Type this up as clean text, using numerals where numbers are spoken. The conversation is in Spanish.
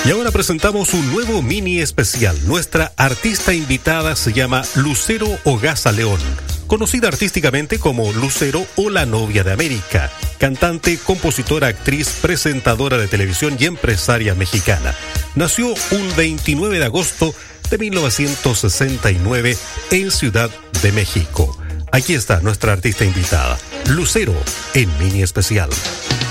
Y ahora presentamos un nuevo mini especial. Nuestra artista invitada se llama Lucero Ogasa León, conocida artísticamente como Lucero o la Novia de América, cantante, compositora, actriz, presentadora de televisión y empresaria mexicana. Nació un 29 de agosto de 1969 en Ciudad de México. Aquí está nuestra artista invitada, Lucero, en mini especial.